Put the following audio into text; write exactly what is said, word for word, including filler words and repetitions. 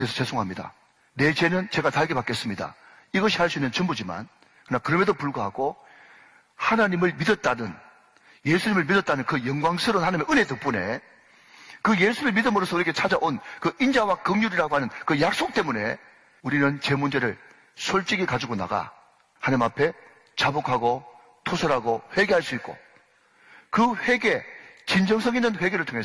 그래서 죄송합니다. 내 죄는 제가 달게 받겠습니다. 이것이 할 수 있는 전부지만, 그러나 그럼에도 불구하고 하나님을 믿었다는, 예수님을 믿었다는 그 영광스러운 하나님의 은혜 덕분에 그 예수를 믿음으로써 우리에게 찾아온 그 인자와 긍휼이라고 하는 그 약속 때문에 우리는 제 문제를 솔직히 가지고 나가 하나님 앞에 자복하고 투설하고 회개할 수 있고, 그 회개, 진정성 있는 회개를 통해서